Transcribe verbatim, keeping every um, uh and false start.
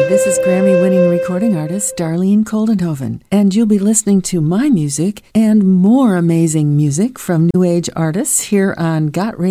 This is Grammy-winning recording artist Darlene Koldenhoven, and you'll be listening to my music and more amazing music from New Age artists here on Got Radio.